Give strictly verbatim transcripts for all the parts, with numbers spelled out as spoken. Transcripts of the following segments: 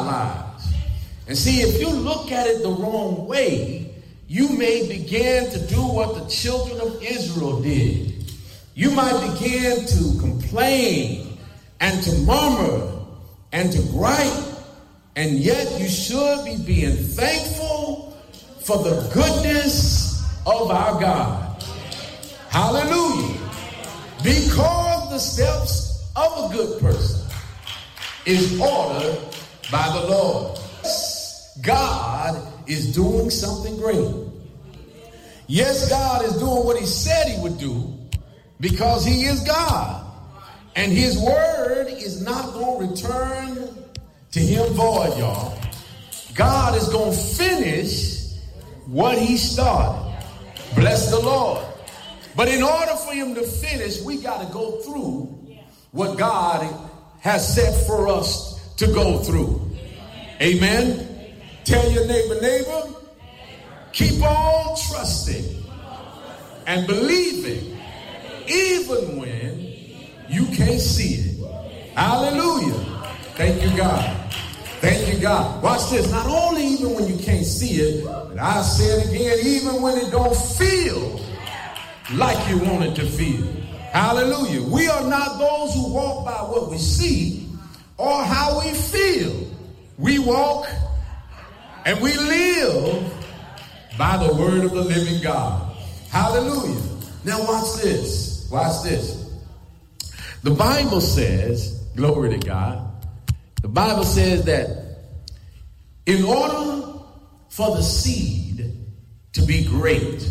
eyes. And see, if you look at it the wrong way, you may begin to do what the children of Israel did. You might begin to complain and to murmur and to gripe, and yet you should be being thankful for the goodness of our God. Hallelujah. Because the steps of a good person is ordered by the Lord. God is doing something great. Yes, God is doing what he said he would do because he is God. And his word is not going to return to him void, y'all. God is going to finish what he started. Bless the Lord. But in order for him to finish, we got to go through what God has set for us to go through. Amen. Tell your neighbor, neighbor, keep on trusting and believing even when you can't see it. Hallelujah. Thank you, God. Thank you, God. Watch this. Not only even when you can't see it, but I say it again, even when it don't feel like you want it to feel. Hallelujah. We are not those who walk by what we see or how we feel. We walk and we live by the word of the living God. Hallelujah. Now watch this. Watch this. The Bible says, glory to God, the Bible says that in order for the seed to be great,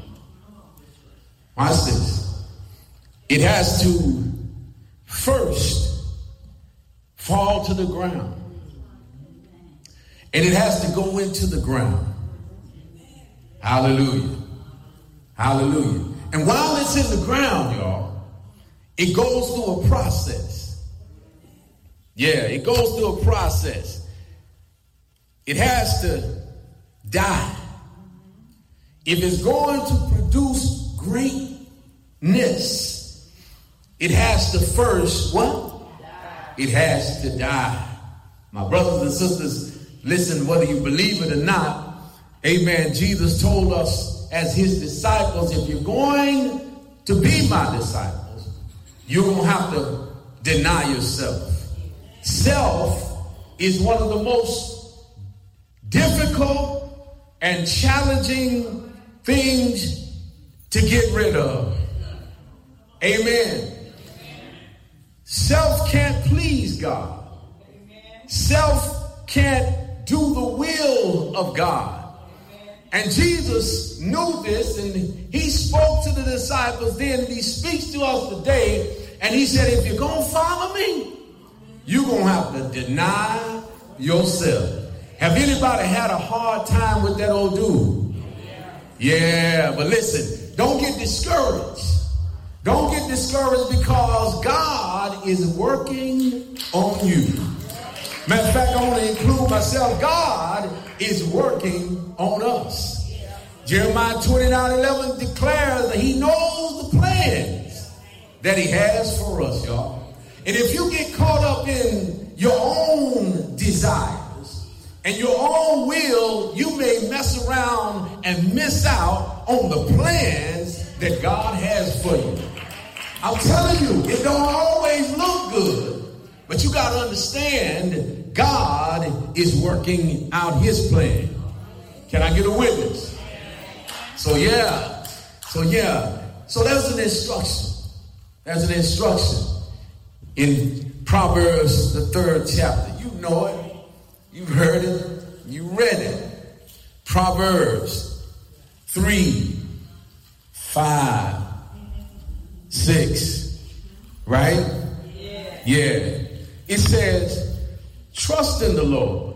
watch this, it has to first fall to the ground. And it has to go into the ground. Hallelujah. Hallelujah. And while it's in the ground, y'all, it goes through a process. Yeah, it goes through a process. It has to die. If it's going to produce greatness, it has to first, what? It has to die. My brothers and sisters, listen, whether you believe it or not, amen, Jesus told us as his disciples, if you're going to be my disciples, you're going to have to deny yourself. Self is one of the most difficult and challenging things to get rid of. Amen. Self can't please God. Self can't do the will of God. And Jesus knew this, and he spoke to the disciples then, and he speaks to us today, and he said, if you're going to follow me, you're going to have to deny yourself. Have anybody had a hard time with that old dude? Yeah, but listen, don't get discouraged. Don't get discouraged because God is working on you. Matter of fact, I want to include myself. God is working on us. Jeremiah twenty-nine eleven declares that he knows the plans that he has for us, y'all. And if you get caught up in your own desires and your own will, you may mess around and miss out on the plans that God has for you. I'm telling you, it don't always look good. But you got to understand, God is working out his plan. Can I get a witness? So yeah, so yeah, so there's an instruction. There's an instruction in Proverbs, the third chapter. You know it. You've heard it. You read it. Proverbs three, five, six, right? Yeah. It says, trust in the Lord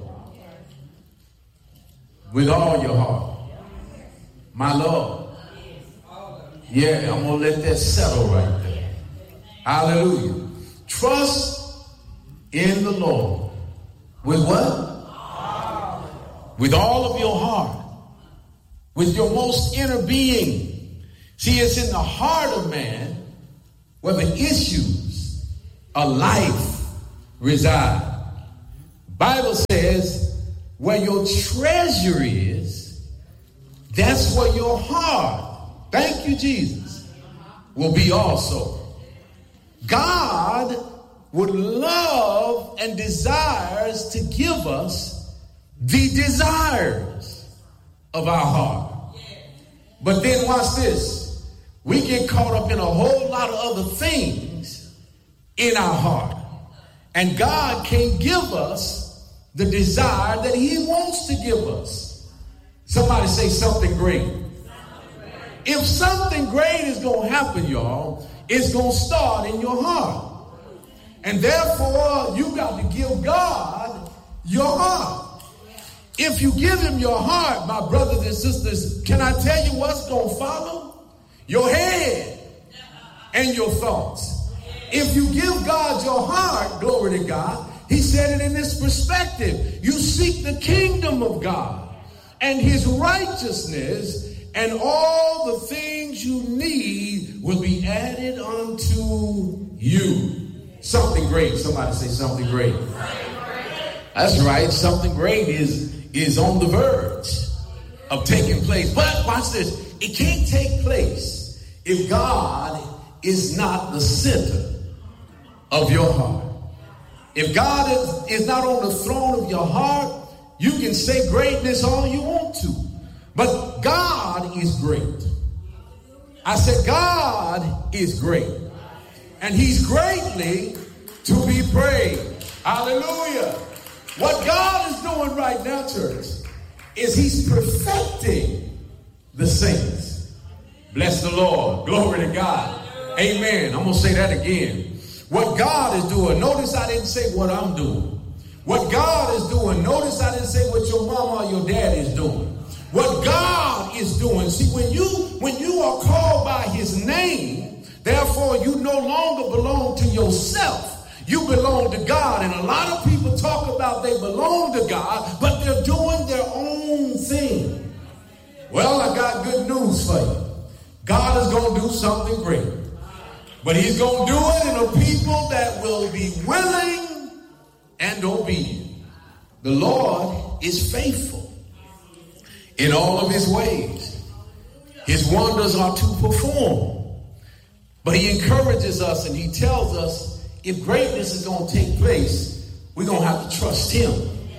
with all your heart. My Lord. Yeah, I'm going to let that settle right there. Hallelujah. Trust in the Lord. With what? With all of your heart. With your most inner being. See, it's in the heart of man where the issues of life reside. Bible says, where your treasure is, that's where your heart, thank you, Jesus, will be also. God would love and desires to give us the desires of our heart. But then watch this. We get caught up in a whole lot of other things in our heart. And God can't give us the desire that he wants to give us. Somebody say something great. If something great is going to happen, y'all, it's going to start in your heart. And therefore, you got to give God your heart. If you give him your heart, my brothers and sisters, can I tell you what's going to follow? Your head and your thoughts. If you give God your heart, glory to God, he said it in this perspective. You seek the kingdom of God and his righteousness, and all the things you need will be added unto you. Something great. Somebody say something great. That's right. Something great is, is on the verge of taking place. But watch this. It can't take place if God is not the center of your heart. If God is, is not on the throne of your heart, you can say greatness all you want to. But God is great. I said God is great. And he's greatly to be praised. Hallelujah. What God is doing right now, church, is he's perfecting the saints. Bless the Lord. Glory to God. Amen. I'm going to say that again. What God is doing, notice I didn't say what I'm doing. What God is doing, notice I didn't say what your mama or your dad is doing. What God is doing, see, when you when you are called by his name, therefore you no longer belong to yourself. You belong to God. And a lot of people talk about they belong to God, but they're doing their own thing. Well, I got good news for you. God is going to do something great. But he's going to do it in a people that will be willing and obedient. The Lord is faithful in all of his ways. His wonders are to perform. But he encourages us and he tells us if greatness is going to take place, we're going to have to trust him.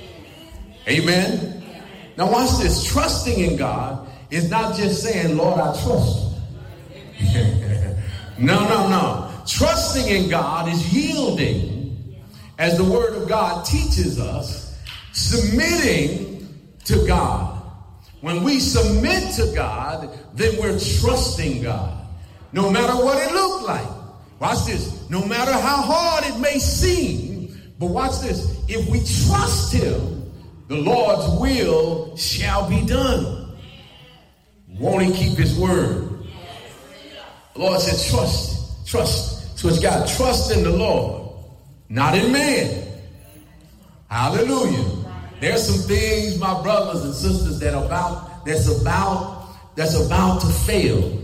Amen. Now watch this. Trusting in God is not just saying, Lord, I trust you. No, no, no. Trusting in God is yielding, as the word of God teaches us, submitting to God. When we submit to God, then we're trusting God. No matter what it looked like. Watch this. No matter how hard it may seem, but watch this. If we trust him, the Lord's will shall be done. Won't he keep his word? The Lord said, trust, trust. So it's got to trust in the Lord, not in man. Hallelujah. There's some things, my brothers and sisters, that about that's about that's about to fail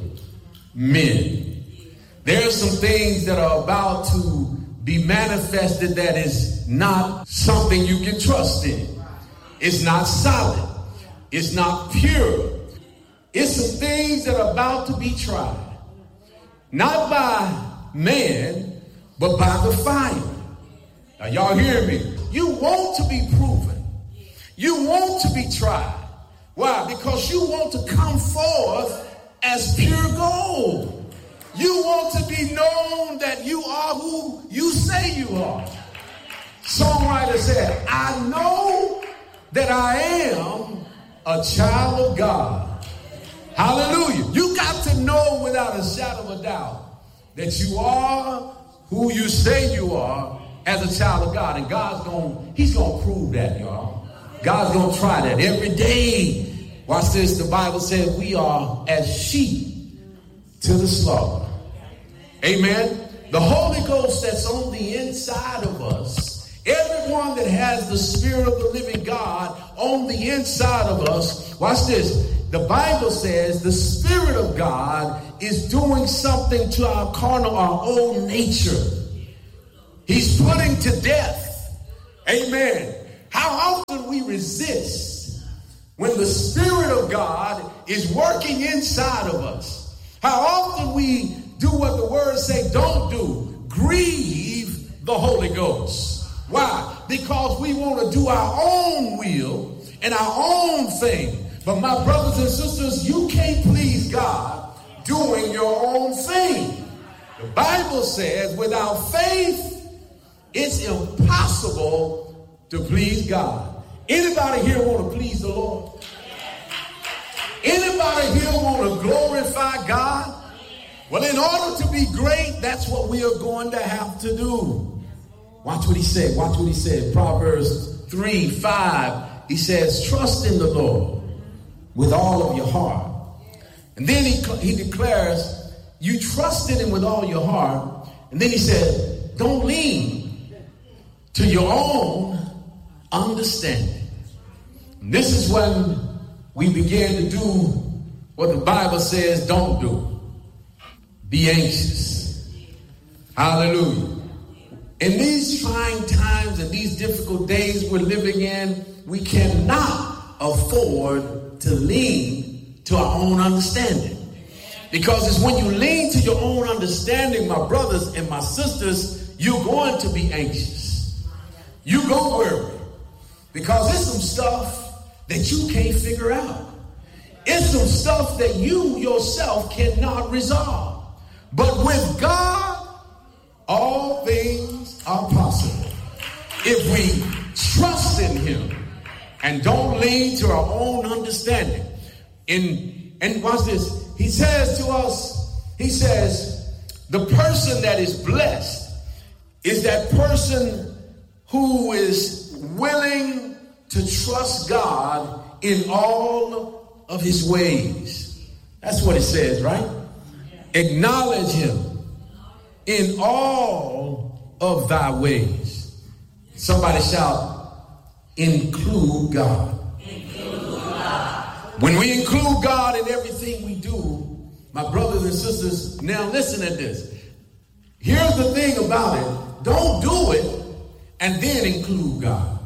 men. There's some things that are about to be manifested that is not something you can trust in. It's not solid. It's not pure. It's some things that are about to be tried. Not by man, but by the fire. Now, y'all hear me? You want to be proven. You want to be tried. Why? Because you want to come forth as pure gold. You want to be known that you are who you say you are. Songwriter said, I know that I am a child of God. Hallelujah. You got to know without a shadow of a doubt that you are who you say you are as a child of God. And God's going, he's going to prove that, y'all. God's going to try that every day. Watch this. The Bible said we are as sheep to the slaughter. Amen. The Holy Ghost that's on the inside of us, everyone that has the Spirit of the living God on the inside of us, watch this. The Bible says the Spirit of God is doing something to our carnal, our old nature. He's putting to death, amen, How often we resist when the Spirit of God is working inside of us. How often we do what the word say don't do, grieve the Holy Ghost. Why? Because we want to do our own will and our own thing. But my brothers and sisters, you can't please God doing your own thing. The Bible says without faith, it's impossible to please God. Anybody here want to please the Lord? Anybody here want to glorify God? Well, in order to be great, that's what we are going to have to do. Watch what he said. Watch what he said. Proverbs three, five. He says, trust in the Lord with all of your heart. And then he, he declares, you trust in him with all your heart. And then he said, don't lean to your own understanding. And this is when we begin to do what the Bible says don't do. Be anxious. Hallelujah. In these trying times and these difficult days we're living in, we cannot afford to lean to our own understanding. Because it's when you lean to your own understanding, my brothers and my sisters, you're going to be anxious. You're going to worry. Because it's some stuff that you can't figure out. It's some stuff that you yourself cannot resolve. But with God, all things are possible. If we trust in him and don't lean to our own understanding. In, and watch this. He says to us, he says, the person that is blessed is that person who is willing to trust God in all of his ways. That's what it says, right? Acknowledge him in all of thy ways. Somebody shout, include God. Include God. When we include God in everything we do, my brothers and sisters, now listen to this. Here's the thing about it. Don't do it and then include God.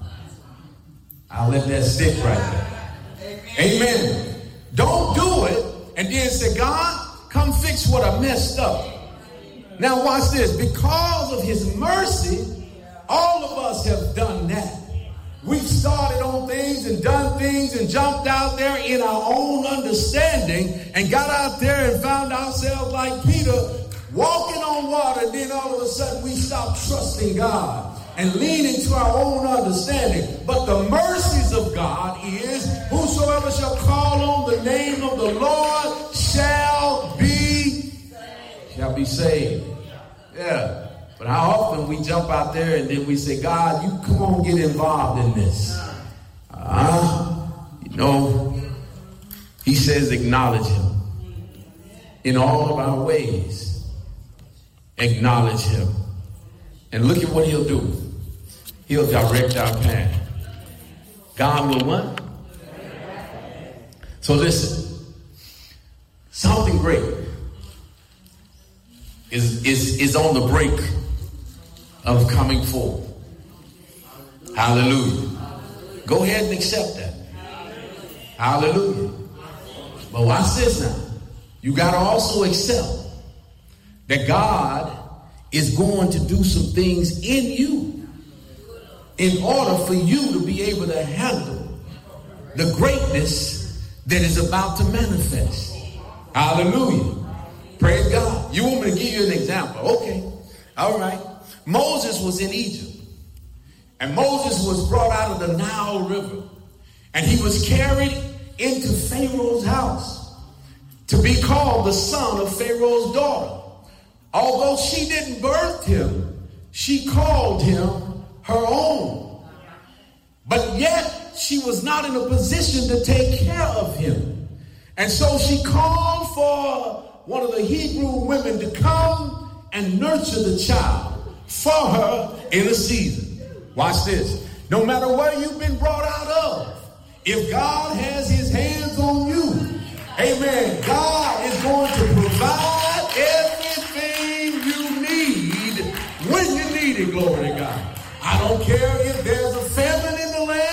I'll let that stick right there. Amen. Don't do it and then say, God, come fix what I messed up. Now watch this. Because of his mercy, all of us have done that. We've started on things and done things and jumped out there in our own understanding and got out there and found ourselves like Peter walking on water, and then all of a sudden we stopped trusting God and leaning to our own understanding. But the mercies of God is, whosoever shall call on the name of the Lord shall be shall be saved. Yeah. But how often we jump out there and then we say, God, you come on, get involved in this. Uh, you know, he says acknowledge him in all of our ways. Acknowledge him. And look at what he'll do. He'll direct our path. God will what? So listen, something great is, is, is on the brink of coming forth. Hallelujah. Go ahead and accept that. Hallelujah. But watch this now. You got to also accept that God is going to do some things in you in order for you to be able to handle the greatness that is about to manifest. Hallelujah. Praise God. You want me to give you an example? Okay. All right. Moses was in Egypt. And Moses was brought out of the Nile River. And he was carried into Pharaoh's house to be called the son of Pharaoh's daughter. Although she didn't birth him, she called him her own. But yet she was not in a position to take care of him. And so she called for one of the Hebrew women to come and nurture the child for her in a season. Watch this. No matter where you've been brought out of, if God has his hands on you, amen, God is going to provide everything you need when you need it, glory to God. I don't care if there's a famine in the land.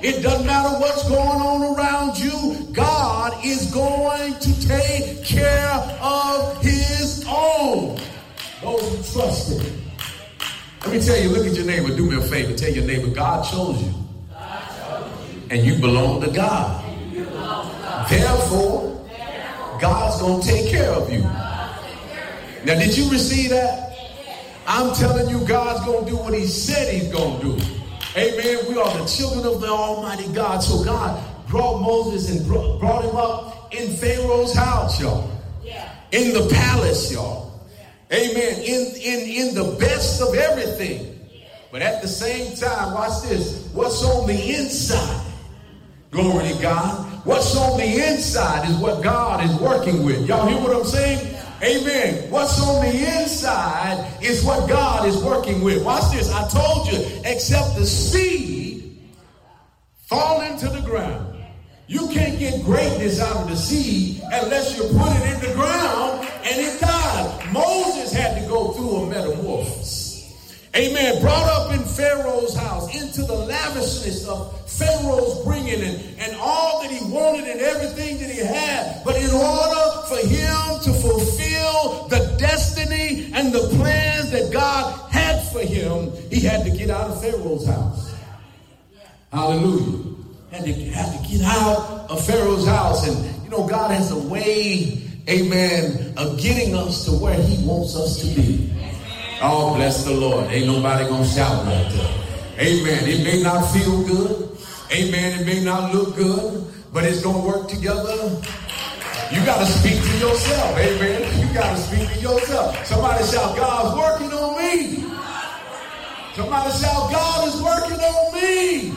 It doesn't matter what's going on around you. God is going to take care of his own. Those who trust him. Let me tell you, look at your neighbor. Do me a favor. Tell your neighbor, God chose you. God chose you. And you belong to God. And you belong to God. Therefore, Therefore, God's going to take care of you. Now, did you receive that? I'm telling you, God's going to do what he said he's going to do. Amen. We are the children of the Almighty God. So God brought Moses and brought, brought him up in Pharaoh's house, y'all. Yeah. In the palace, y'all. Yeah. Amen. In, in, in the best of everything. Yeah. But at the same time, watch this. What's on the inside? Glory to God. What's on the inside is what God is working with. Y'all hear what I'm saying? Amen. What's on the inside is what God is working with. Watch this. I told you, except the seed fall into the ground. You can't get greatness out of the seed unless you put it in the ground and it died. Moses had to go through a metamorphosis. Amen. Brought up in Pharaoh's house, into the lavishness of Pharaoh's bringing and, and all that he wanted and everything that he had. But in order for him to fulfill the destiny and the plans that God had for him, he had to get out of Pharaoh's house. Hallelujah. Had to, had to get out of Pharaoh's house. And, you know, God has a way, amen, of getting us to where he wants us to be. Oh, bless the Lord. Ain't nobody gonna shout right there. Amen. It may not feel good. Amen. It may not look good, but it's gonna work together. You gotta speak to yourself. Amen. You gotta speak to yourself. Somebody shout, God's working on me. Somebody shout, God is working on me.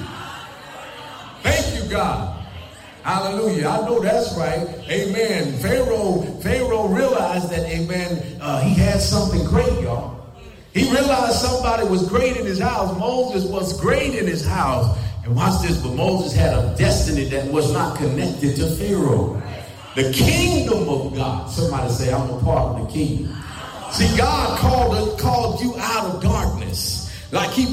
Thank you, God. Hallelujah. I know that's right. Amen. Pharaoh, Pharaoh realized that, amen, uh, he had something great, y'all. He realized somebody was great in his house. Moses was great in his house. And watch this, but Moses had a destiny that was not connected to Pharaoh. The kingdom of God. Somebody say, I'm a part of the kingdom. See, God called, called you out of darkness. Like he